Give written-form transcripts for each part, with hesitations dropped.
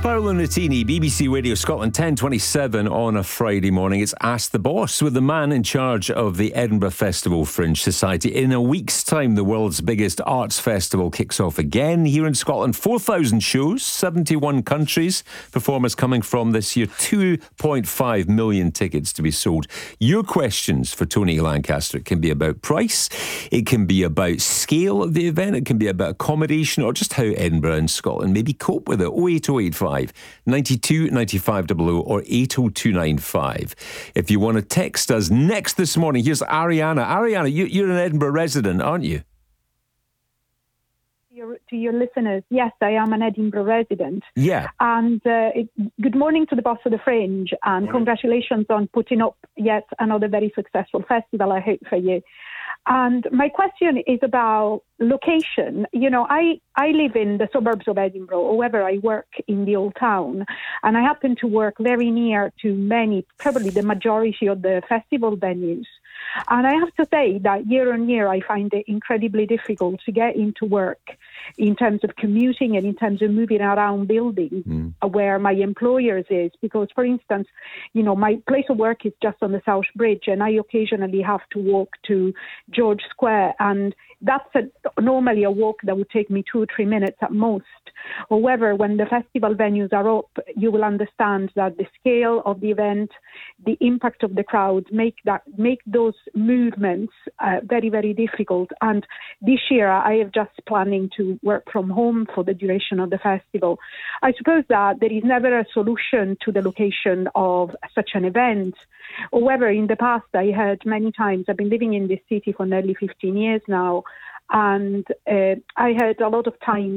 Paolo Nutini, BBC Radio Scotland, 10:27 on a Friday morning. It's Ask the Boss with the man in charge of the Edinburgh Festival Fringe Society. In a week's time, the world's biggest arts festival kicks off again here in Scotland. 4,000 shows, 71 countries. Performers coming from this year, 2.5 million tickets to be sold. Your questions for Tony Lancaster. It can be about price, it can be about scale of the event, it can be about accommodation, or just how Edinburgh and Scotland maybe cope with it. 08085 92 95 00 or 80295. If you want to text us next this morning, here's Ariana. Ariana, you're an Edinburgh resident, aren't you? To your listeners, yes, I am an Edinburgh resident. Yeah. And good morning to the boss of the Fringe, and congratulations on putting up yet another very successful festival, I hope, for you. And my question is about location. You know, I live in the suburbs of Edinburgh. However, I work in the Old Town, and I happen to work very near to many, probably the majority of the festival venues. And I have to say that year on year, I find it incredibly difficult to get into work in terms of commuting and in terms of moving around buildings where my employers is. Because, for instance, you know, my place of work is just on the South Bridge, and I occasionally have to walk to George Square. And that's normally a walk that would take me 2 or 3 minutes at most. However, when the festival venues are up, you will understand that the scale of the event, the impact of the crowd make those movements very, very difficult. And this year, I am just planning to work from home for the duration of the festival. I suppose that there is never a solution to the location of such an event. However, in the past, I heard many times, I've been living in this city for nearly 15 years now, and I heard a lot of times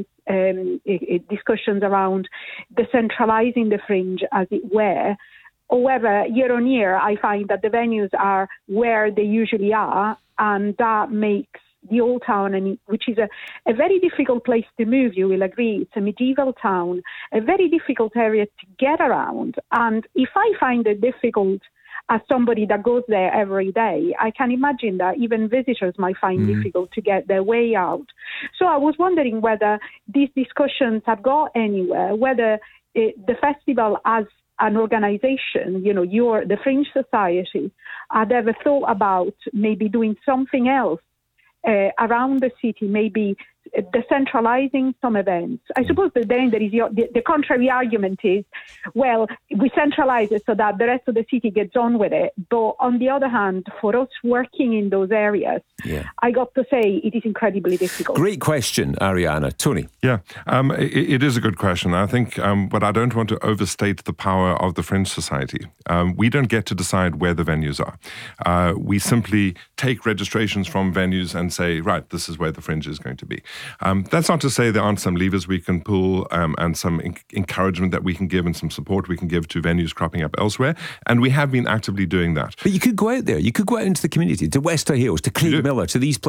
discussions around decentralizing the Fringe, as it were. However, year on year, I find that the venues are where they usually are, and that makes the Old Town, which is a very difficult place to move, you will agree. It's a medieval town, a very difficult area to get around. And if I find it difficult as somebody that goes there every day, I can imagine that even visitors might find difficult to get their way out. So I was wondering whether these discussions have got anywhere, whether the festival as an organization, you know, the Fringe Society, had ever thought about maybe doing something else around the city, maybe decentralizing some events. I suppose that then there is the contrary argument is, well, we centralize it so that the rest of the city gets on with it. But on the other hand, for us working in those areas, I got to say it is incredibly difficult. Great question, Ariana. Tony? Yeah, it is a good question. I think, but I don't want to overstate the power of the Fringe Society. We don't get to decide where the venues are. We simply take registrations from venues and say, right, this is where the Fringe is going to be. That's not to say there aren't some levers we can pull and some encouragement that we can give and some support we can give to venues cropping up elsewhere. And we have been actively doing that. But you could go out there. You could go out into the community, to Wester Hailes, to Craigmillar, to these places.